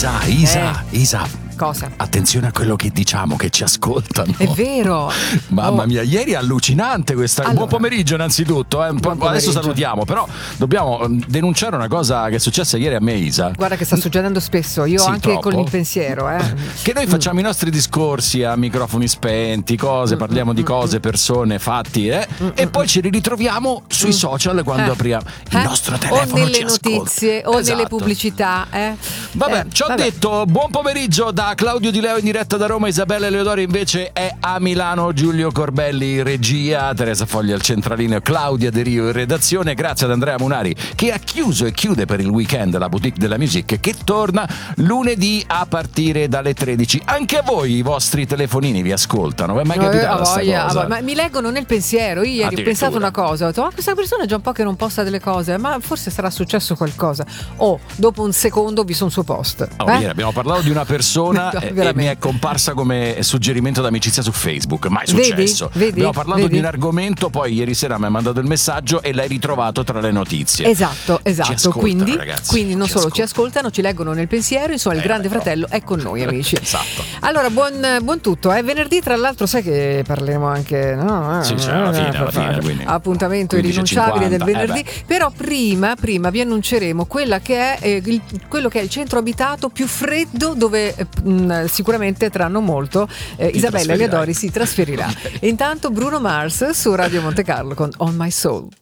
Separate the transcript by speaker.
Speaker 1: Isa.
Speaker 2: Cosa?
Speaker 1: Attenzione a quello che diciamo, che ci ascoltano.
Speaker 2: È vero.
Speaker 1: Mamma mia, ieri è allucinante questa.
Speaker 2: Allora,
Speaker 1: buon pomeriggio innanzitutto.
Speaker 2: buon pomeriggio.
Speaker 1: Adesso salutiamo, però dobbiamo denunciare una cosa che è successa ieri a me, Isa.
Speaker 2: Guarda che sta succedendo spesso, io
Speaker 1: Sì,
Speaker 2: anche
Speaker 1: troppo.
Speaker 2: con il pensiero.
Speaker 1: Che noi facciamo i nostri discorsi a microfoni spenti, cose, parliamo di cose, persone, fatti, e poi ci ritroviamo sui social quando apriamo il nostro telefono.
Speaker 2: O nelle
Speaker 1: ci ascolta.
Speaker 2: notizie o
Speaker 1: Esatto.
Speaker 2: nelle pubblicità.
Speaker 1: Vabbè, ci ho detto buon pomeriggio da Claudio Di Leo in diretta da Roma, Isabella Eleodoro invece è a Milano, Giulio Corbelli in regia, Teresa Foglia al centralino, Claudia De Rio in redazione. Grazie ad Andrea Munari che ha chiuso e chiude per il weekend la boutique della music, che torna lunedì a partire dalle 13. Anche a voi i vostri telefonini vi ascoltano, vi è mai capitata sta cosa?
Speaker 2: Ma mi leggono nel pensiero. Io ieri ho pensato una cosa, ho detto, questa persona è già un po' che non posta delle cose, ma forse sarà successo qualcosa. Dopo un secondo ho visto un suo post.
Speaker 1: Ieri abbiamo parlato di una persona e mi
Speaker 2: veramente.
Speaker 1: è comparsa come suggerimento d'amicizia su Facebook. Mai successo.
Speaker 2: Vedi?
Speaker 1: Abbiamo parlato di un argomento, poi ieri sera mi ha mandato il messaggio e l'hai ritrovato tra le notizie.
Speaker 2: Esatto.
Speaker 1: Quindi, ragazzi,
Speaker 2: quindi non solo ci ascoltano, ci leggono nel pensiero, insomma il grande fratello è con noi, amici.
Speaker 1: Esatto.
Speaker 2: Allora, buon tutto. Venerdì, tra l'altro, sai che parleremo anche
Speaker 1: Sì, alla fine, quindi.
Speaker 2: Appuntamento
Speaker 1: 15:50,
Speaker 2: irrinunciabile del venerdì. Però prima vi annunceremo quello che è il centro abitato più freddo, dove sicuramente tra non molto Isabella Eleodori si trasferirà. Intanto Bruno Mars su Radio Monte Carlo con On My Soul.